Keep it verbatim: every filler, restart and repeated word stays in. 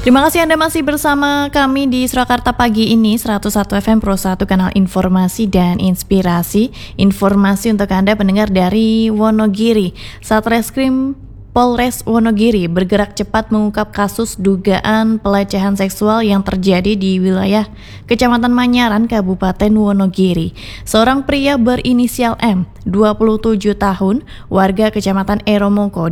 Terima kasih Anda masih bersama kami di Surakarta pagi ini seratus satu F M Pro satu, kanal informasi dan inspirasi. Informasi untuk Anda pendengar dari Wonogiri. Satreskrim Polres Wonogiri bergerak cepat mengungkap kasus dugaan pelecehan seksual yang terjadi di wilayah Kecamatan Manyaran, Kabupaten Wonogiri. Seorang pria berinisial M, dua puluh tujuh tahun, warga Kecamatan Eromongko,